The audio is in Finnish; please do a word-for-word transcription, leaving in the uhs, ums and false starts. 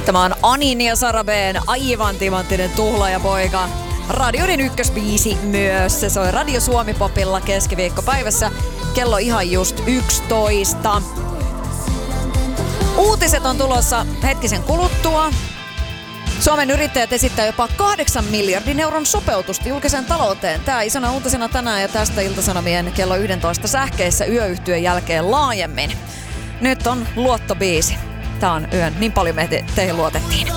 Tämä on Anin ja Sara B:n aivan timanttinen tuhlaajapoika. Radioiden ykkösbiisi myös. Se soi Radio Suomi Popilla keskiviikkopäivässä. Kello ihan just yksitoista. Uutiset on tulossa hetkisen kuluttua. Suomen yrittäjät esittää jopa kahdeksan miljardin euron sopeutusta julkiseen talouteen. Tämä isona uutisena tänään ja tästä Ilta-Sanomien kello yksitoista sähkeissä yöyhtyön jälkeen laajemmin. Nyt on luottobiisi. Tämä on yön. Niin paljon me te- teihin luotettiin.